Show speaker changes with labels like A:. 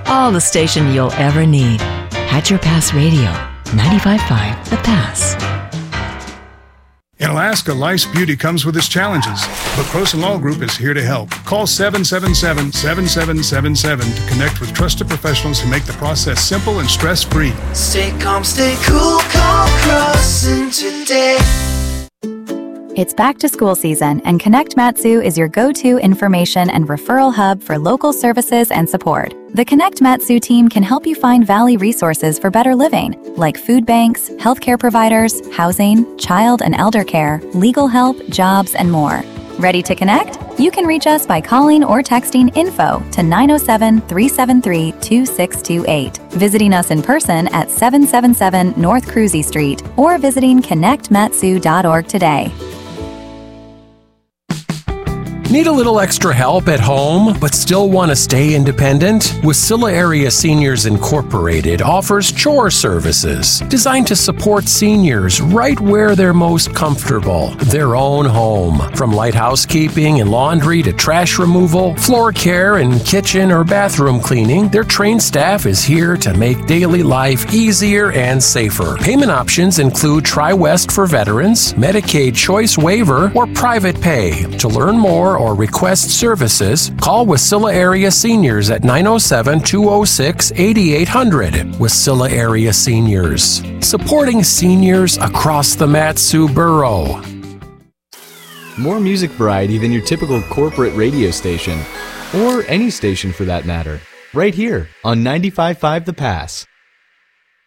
A: all the station you'll ever need. Hatcher Pass Radio, 95.5 The Pass.
B: In Alaska, life's beauty comes with its challenges, but Croson Law Group is here to help. Call 777-7777 to connect with trusted professionals who make the process simple and stress-free.
C: Stay calm, stay cool, call Croson today.
D: It's back to school season, and Connect Matsu is your go-to information and referral hub for local services and support. The Connect Matsu team can help you find Valley resources for better living, like food banks, healthcare providers, housing, child and elder care, legal help, jobs, and more. Ready to connect? You can reach us by calling or texting info to 907-373-2628, visiting us in person at 777 North Cruzy Street, or visiting connectmatsu.org today.
E: Need a little extra help at home, but still want to stay independent? Wasilla Area Seniors Incorporated offers chore services designed to support seniors right where they're most comfortable, their own home. From light housekeeping and laundry to trash removal, floor care and kitchen or bathroom cleaning, their trained staff is here to make daily life easier and safer. Payment options include TriWest for veterans, Medicaid choice waiver, or private pay. To learn more or request services, call Wasilla Area Seniors at 907-206-8800. Wasilla Area Seniors, supporting seniors across the Matsu Borough.
F: More music variety than your typical corporate radio station, or any station for that matter, right here on 95.5 The Pass.